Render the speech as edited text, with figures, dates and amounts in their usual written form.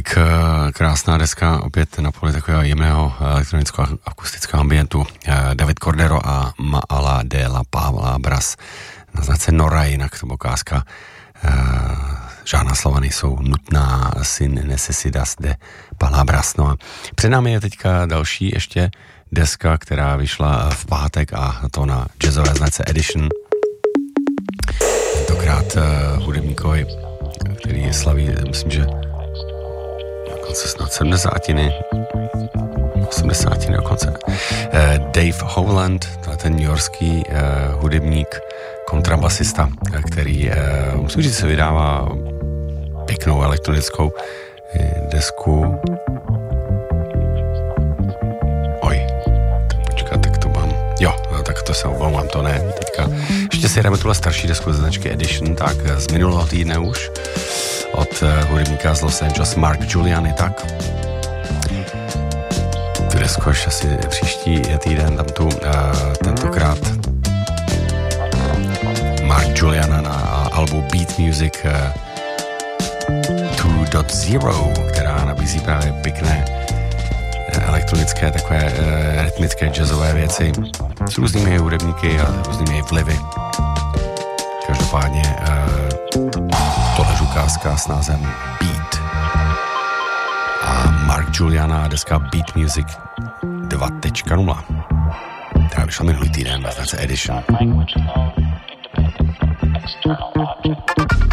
Tak krásná deska, opět na poli takového jemného elektronického akustického ambientu. David Cordero a Maala de la Palabras na značce Nora, jinak to ukázka. Žádná slova nejsou nutná, sin necesitas de palabras. No a před námi je teďka další ještě deska, která vyšla v pátek, a to na jazzové značce Edition. Tentokrát hudebníkovi, který slaví, myslím, že dokonce snad 70 dokonce. Dave Howland, to je ten newyorský hudebník, kontrabasista, který musím říct, se vydává pěknou elektronickou desku. Tak to mám. Jo, tak to se obávám, to ne. Teďka ještě si jdeme tuhle starší desku ze značky Edition, tak z minulého týdne už, od hudebníka z Los Angeles Mark Giuliani, tak tu desku až asi příští týden, tam tu tentokrát Mark Giuliani na albu Beat Music 2.0, která nabízí právě pěkné elektronické, takové rytmické jazzové věci s různými hudebníky a různými vlivy. Každopádně tohle ukázka s názvem Beat a Mark Giuliani a deska Beat Music 2.0. která vyšla minulý týden ve značce Edition.